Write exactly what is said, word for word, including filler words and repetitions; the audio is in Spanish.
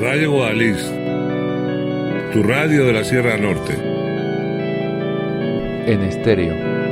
Radio Guadalix, tu radio de la Sierra Norte. En estéreo.